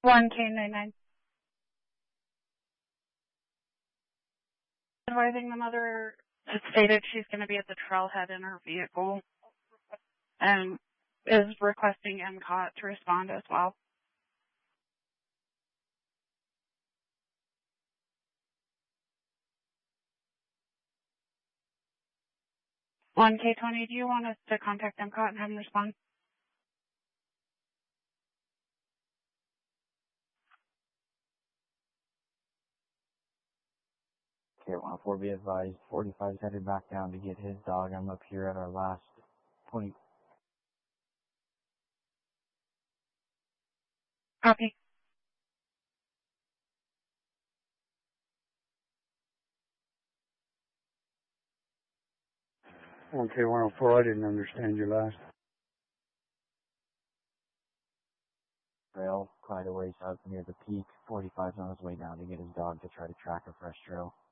1K99. Advising the mother has stated she's going to be at the trailhead in her vehicle and is requesting MCOT to respond as well. On K20, do you want us to contact MCOT and have them respond? K104, be advised, 45's headed back down to get his dog. I'm up here at our last point. Copy. On K104, I didn't understand your last. Trail, quite a ways up near the peak. 45's on his way down to get his dog to try to track a fresh trail.